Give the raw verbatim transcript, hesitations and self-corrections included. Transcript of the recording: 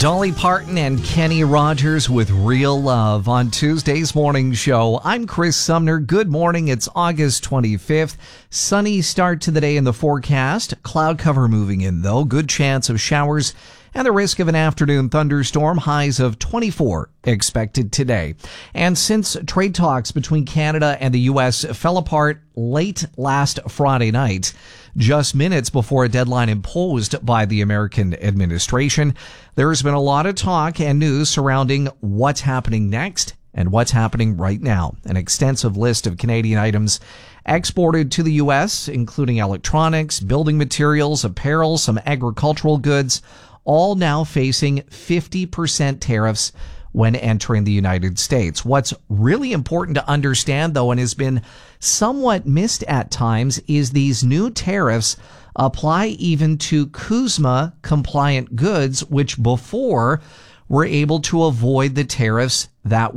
Dolly Parton and Kenny Rogers with Real Love on Tuesday's morning show. I'm Chris Sumner. Good morning. It's August twenty-fifth. Sunny start to the day in the forecast. Cloud cover moving in, though. Good chance of showers and the risk of an afternoon thunderstorm. Highs of twenty-four expected today. And since trade talks between Canada and the U S fell apart late last Friday night, just minutes before a deadline imposed by the American administration, there's been a lot of talk and news surrounding what's happening next and what's happening right now. An extensive list of Canadian items exported to the U S, including electronics, building materials, apparel, some agricultural goods, all now facing fifty percent tariffs when entering the United States. What's really important to understand, though, and has been somewhat missed at times, is these new tariffs apply even to CUSMA compliant goods, which before were able to avoid the tariffs that